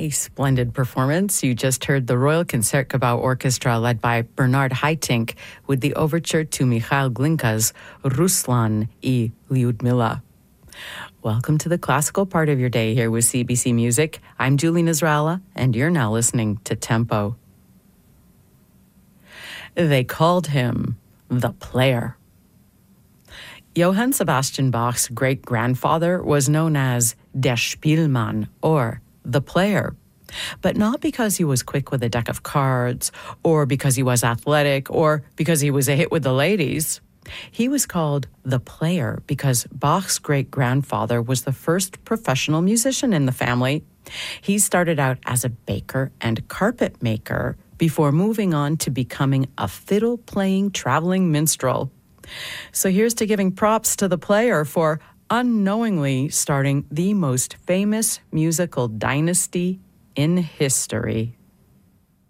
A splendid performance. You just heard the Royal Concertgebouw Orchestra led by Bernard Haitink with the overture to Mikhail Glinka's Ruslan I Lyudmila. Welcome to the classical part of your day here with CBC Music. I'm Julie Nasrallah, and you're now listening to Tempo. They called him the Player. Johann Sebastian Bach's great-grandfather was known as Der Spielmann, or the Player, but not because he was quick with a deck of cards, or because he was athletic, or because he was a hit with the ladies. He was called the Player because Bach's great-grandfather was the first professional musician in the family. He started out as a baker and carpet maker before moving on to becoming a fiddle-playing traveling minstrel. So here's to giving props to the Player for unknowingly starting the most famous musical dynasty in history.